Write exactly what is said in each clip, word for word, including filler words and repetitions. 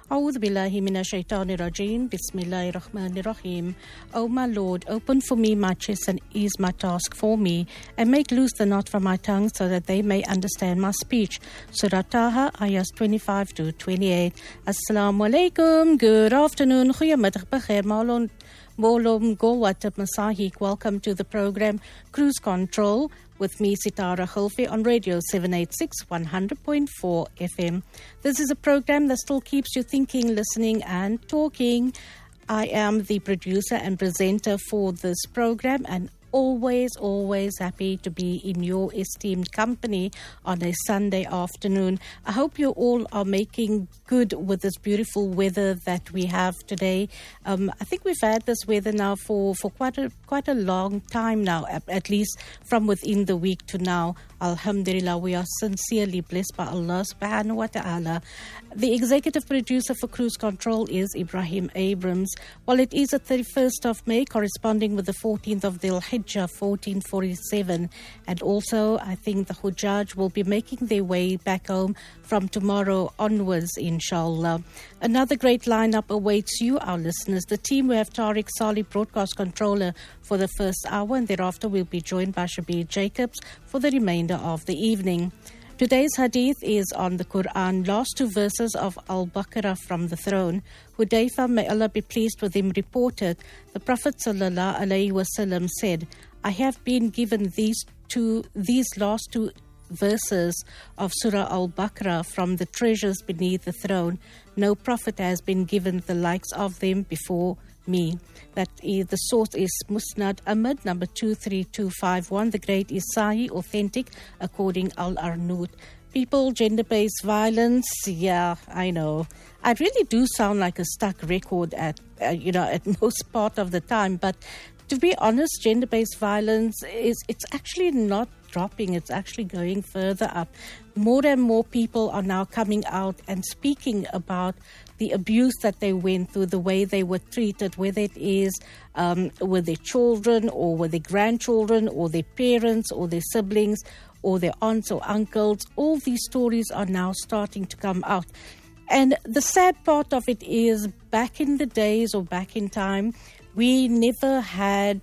A'udhu billahi minash shaitanir rajeem. Bismillahir rahmanir rahim. O my Lord, open for me my chest and ease my task for me, and make loose the knot from my tongue so that they may understand my speech. Surah Taha, ayahs twenty-five to twenty-eight. Assalamu alaikum. Good afternoon. Goeiemiddag, begir, malon. Molom Golwat Masahik. Welcome to the program Cruise Control with me, Sitara Khulfi, on Radio seven eighty-six, one hundred point four F M. This is a program that still keeps you thinking, listening and talking. I am the producer and presenter for this program, and always, always happy to be in your esteemed company on a Sunday afternoon. I hope you all are making good with this beautiful weather that we have today. Um, I think we've had this weather now for, for quite a quite a long time now, at least from within the week to now. Alhamdulillah, we are sincerely blessed by Allah subhanahu wa ta'ala. The executive producer for Cruise Control is Ibrahim Abrams. Well, it is the thirty-first of May, corresponding with the fourteenth of Dhul Hijjah, fourteen forty-seven. And also, I think the Hujjaj will be making their way back home from tomorrow onwards, inshallah. Another great lineup awaits you, our listeners. The team, we have Tariq Salih, broadcast controller, for the first hour, and thereafter we'll be joined by Shabir Jacobs for the remainder of the evening. Today's hadith is on the Quran, last two verses of Al-Baqarah from the throne. Hudayfa, may Allah be pleased with him, reported, the Prophet sallallahu alaihi wasallam said, I have been given these two, these last two verses of Surah Al-Baqarah from the treasures beneath the throne. No prophet has been given the likes of them before me. That is, the source is Musnad Ahmad, number two three two five one. The grade is Sahih, authentic, according Al-Arnout. People, gender-based violence, yeah, I know. I really do sound like a stuck record at, uh, you know, at most part of the time. But to be honest, gender-based violence is, it's actually not dropping. It's actually going further up. More and more people are now coming out and speaking about the abuse that they went through, the way they were treated, whether it is um, with their children or with their grandchildren or their parents or their siblings or their aunts or uncles. All these stories are now starting to come out. And the sad part of it is, back in the days or back in time, we never had,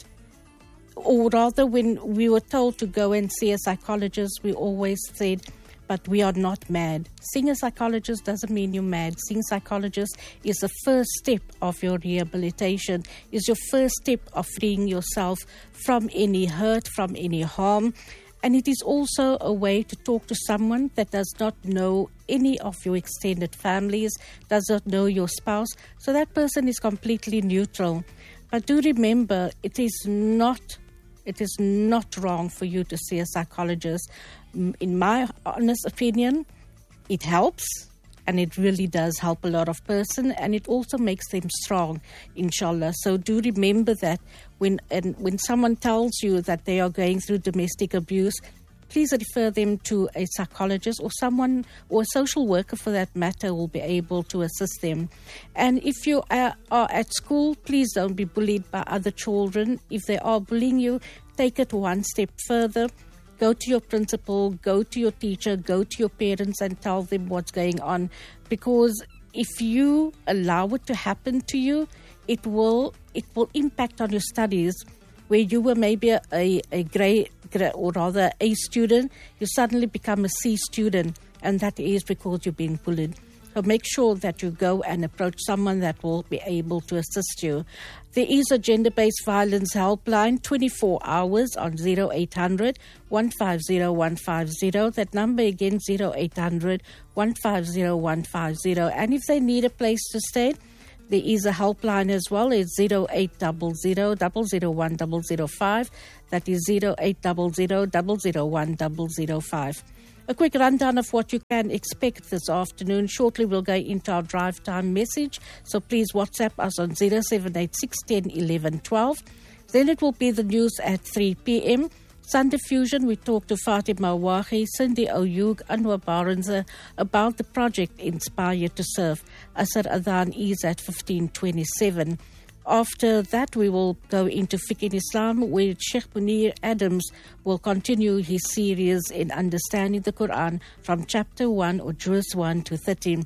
or rather when we were told to go and see a psychologist, we always said, but we are not mad. Seeing a psychologist doesn't mean you're mad. Seeing a psychologist is the first step of your rehabilitation, is your first step of freeing yourself from any hurt, from any harm. And it is also a way to talk to someone that does not know any of your extended families, does not know your spouse. So that person is completely neutral. But do remember, it is not It is not wrong for you to see a psychologist. In my honest opinion, it helps, and it really does help a lot of person, and it also makes them strong, inshallah. So do remember that when and when someone tells you that they are going through domestic abuse, please refer them to a psychologist or someone, or a social worker for that matter, will be able to assist them. And if you are, are at school, please don't be bullied by other children. If they are bullying you, take it one step further. Go to your principal, go to your teacher, go to your parents and tell them what's going on. Because if you allow it to happen to you, it will it will impact on your studies. Where you were maybe a, a, a grade, or rather A student, you suddenly become a C student, and that is because you've been bullied. So make sure that you go and approach someone that will be able to assist you. There is a gender-based violence helpline, twenty-four hours on zero eight hundred, one five zero, one five zero. That number again, zero eight hundred, one five zero, one five zero. And if they need a place to stay, there is a helpline as well. It's zero eight zero zero, zero zero one zero zero five. That is zero eight zero zero, zero zero one zero zero five. A quick rundown of what you can expect this afternoon. Shortly, we'll go into our drive time message. So please WhatsApp us on zero seven eight six, one zero, one one, one two. Then it will be the news at three p.m. Sunday Fusion, we talked to Fatima Wahi, Cindy Oyug, Anwar Baranza about the project Inspire to Serve. Asr Adhan is at fifteen twenty-seven. After that, we will go into Fiqh in Islam, where Sheikh Munir Adams will continue his series in understanding the Quran from chapter one or juz one to thirteen.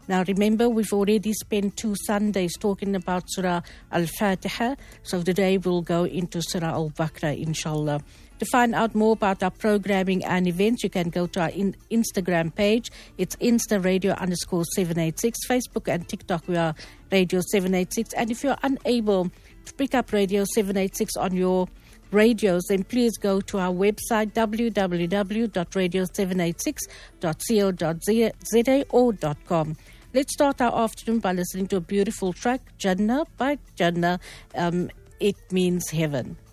Now remember, we've already spent two Sundays talking about Surah Al-Fatiha, so today we'll go into Surah Al-Baqarah, inshallah. To find out more about our programming and events, you can go to our in- Instagram page. It's Insta Radio underscore seven eighty-six. Facebook and TikTok, we are Radio seven eighty-six. And if you're unable to pick up Radio seven eighty-six on your radios, then please go to our website, w w w dot radio seven eighty-six dot co dot z a or .com. Let's start our afternoon by listening to a beautiful track, Jannah by Jannah. Um, it means heaven.